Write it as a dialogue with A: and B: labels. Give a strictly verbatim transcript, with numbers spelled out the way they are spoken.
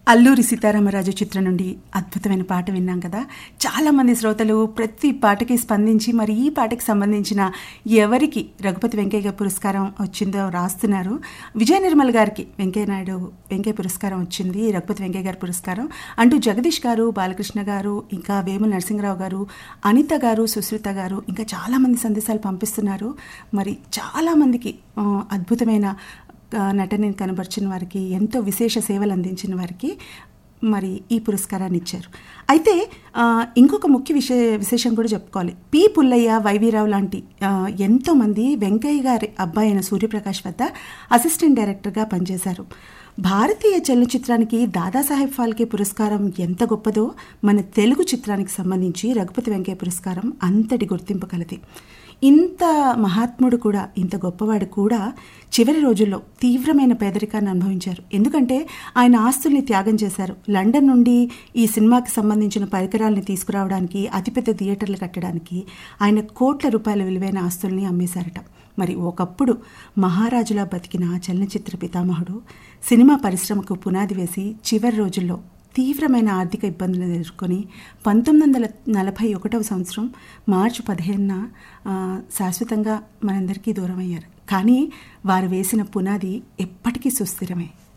A: అల్లూరి సీతారామరాజు చిత్రం నుండి అద్భుతమైన పాట విన్నాం కదా. చాలామంది శ్రోతలు ప్రతి పాటకి స్పందించి మరి ఈ పాటకి సంబంధించిన ఎవరికి రఘుపతి వెంకయ్య గారి పురస్కారం వచ్చిందో రాస్తున్నారు. విజయ నిర్మల్ గారికి వెంకయ్య నాయుడు వెంకయ్య పురస్కారం వచ్చింది, రఘుపతి వెంకయ్య గారి పురస్కారం అంటూ జగదీష్ గారు, బాలకృష్ణ గారు, ఇంకా వేముల నరసింహరావు గారు, అనిత గారు, సుశ్రుత గారు ఇంకా చాలామంది సందేశాలు పంపిస్తున్నారు. మరి చాలామందికి అద్భుతమైన నటనని కనబర్చిన వారికి, ఎంతో విశేష సేవలు అందించిన వారికి మరి ఈ పురస్కారాన్ని ఇచ్చారు. అయితే ఇంకొక ముఖ్య విశే విశేషం కూడా చెప్పుకోవాలి. పి పుల్లయ్య, వైవీరావు లాంటి ఎంతోమంది వెంకయ్య గారి అబ్బాయి అయిన సూర్యప్రకాష్ వద్ద అసిస్టెంట్ డైరెక్టర్గా పనిచేశారు. భారతీయ చలనచిత్రానికి దాదాసాహెబ్ ఫాల్కే పురస్కారం ఎంత గొప్పదో మన తెలుగు చిత్రానికి సంబంధించి రఘుపతి వెంకయ్య పురస్కారం అంతటి గుర్తింపు కలది. ఇంత మహాత్ముడు కూడా, ఇంత గొప్పవాడు కూడా చివరి రోజుల్లో తీవ్రమైన పేదరికాన్ని అనుభవించారు. ఎందుకంటే ఆయన ఆస్తుల్ని త్యాగం చేశారు. లండన్ నుండి ఈ సినిమాకి సంబంధించిన పరికరాలని తీసుకురావడానికి, అతిపెద్ద థియేటర్లు కట్టడానికి ఆయన కోట్ల రూపాయల విలువైన ఆస్తుల్ని అమ్మేశారట. మరి ఒకప్పుడు మహారాజులా బతికిన చలనచిత్ర పితామహుడు సినిమా పరిశ్రమకు పునాది వేసి చివరి రోజుల్లో తీవ్రమైన ఆర్థిక ఇబ్బందులను ఎదుర్కొని పంతొమ్మిది వందల నలభై ఒకటవ సంవత్సరం మార్చి పదిహేనున శాశ్వతంగా మనందరికీ దూరం అయ్యారు. కానీ వారు వేసిన పునాది ఎప్పటికీ సుస్థిరమే.